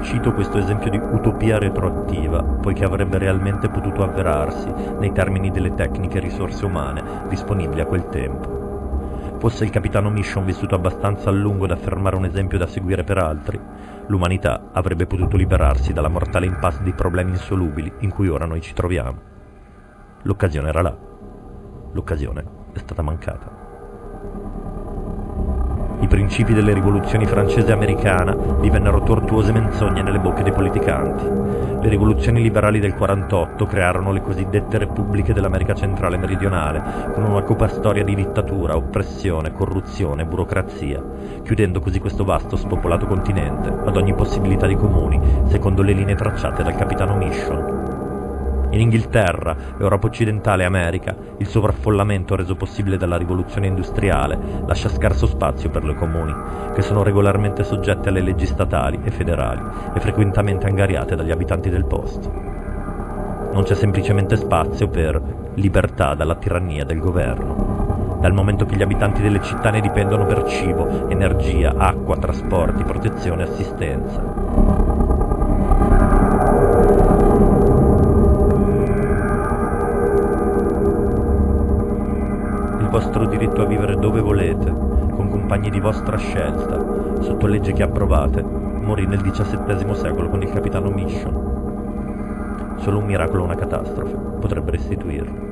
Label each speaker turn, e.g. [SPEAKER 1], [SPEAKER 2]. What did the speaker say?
[SPEAKER 1] Cito questo esempio di utopia retroattiva, poiché avrebbe realmente potuto avverarsi nei termini delle tecniche e risorse umane disponibili a quel tempo. Fosse il capitano Mission vissuto abbastanza a lungo da affermare un esempio da seguire per altri, l'umanità avrebbe potuto liberarsi dalla mortale impasse di problemi insolubili in cui ora noi ci troviamo. L'occasione era là. L'occasione è stata mancata. I principi delle rivoluzioni francese e americana divennero tortuose menzogne nelle bocche dei politicanti. Le rivoluzioni liberali del 48 crearono le cosiddette repubbliche dell'America centrale e meridionale, con una cupa storia di dittatura, oppressione, corruzione e burocrazia, chiudendo così questo vasto spopolato continente ad ogni possibilità di comuni, secondo le linee tracciate dal capitano Mission. In Inghilterra, Europa occidentale e America, il sovraffollamento reso possibile dalla rivoluzione industriale lascia scarso spazio per le comuni, che sono regolarmente soggette alle leggi statali e federali e frequentemente angariate dagli abitanti del posto. Non c'è semplicemente spazio per libertà dalla tirannia del governo, dal momento che gli abitanti delle città ne dipendono per cibo, energia, acqua, trasporti, protezione e assistenza. Il vostro diritto a vivere dove volete, con compagni di vostra scelta, sotto leggi che approvate, morì nel XVII secolo con il capitano Mission. Solo un miracolo o una catastrofe potrebbe restituirlo.